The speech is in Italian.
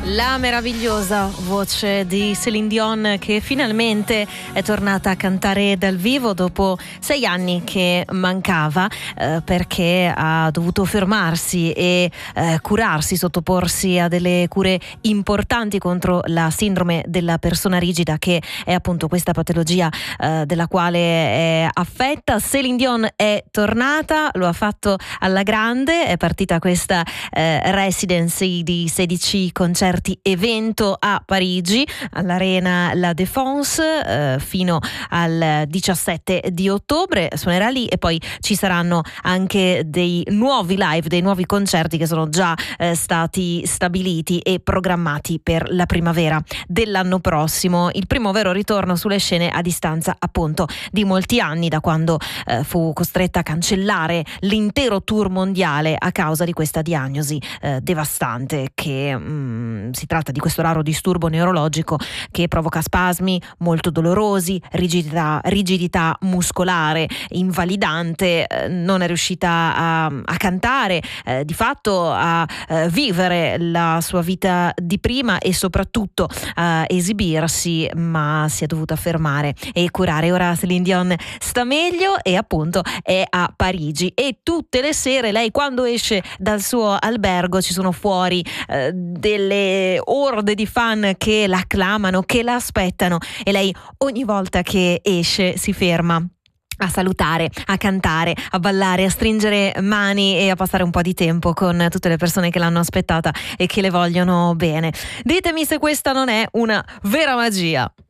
La meravigliosa voce di Céline Dion, che finalmente è tornata a cantare dal vivo dopo 6 anni che mancava, perché ha dovuto fermarsi e curarsi, sottoporsi a delle cure importanti contro la sindrome della persona rigida, che è appunto questa patologia della quale è affetta. Céline Dion è tornata, lo ha fatto alla grande, è partita questa residency di 16 concerti evento a Parigi all'Arena La Défense fino al 17 di ottobre. Suonerà lì e poi ci saranno anche dei nuovi live, dei nuovi concerti che sono già stati stabiliti e programmati per la primavera dell'anno prossimo. Il primo vero ritorno sulle scene a distanza appunto di molti anni, da quando fu costretta a cancellare l'intero tour mondiale a causa di questa diagnosi devastante, che si tratta di questo raro disturbo neurologico che provoca spasmi molto dolorosi, rigidità muscolare invalidante. Non è riuscita a cantare, di fatto a vivere la sua vita di prima e soprattutto a esibirsi, ma si è dovuta fermare e curare. Ora Céline Dion sta meglio e appunto è a Parigi, e tutte le sere lei, quando esce dal suo albergo, ci sono fuori delle orde di fan che la acclamano, che la aspettano, e lei ogni volta che esce si ferma a salutare, a cantare, a ballare, a stringere mani e a passare un po' di tempo con tutte le persone che l'hanno aspettata e che le vogliono bene. Ditemi se questa non è una vera magia.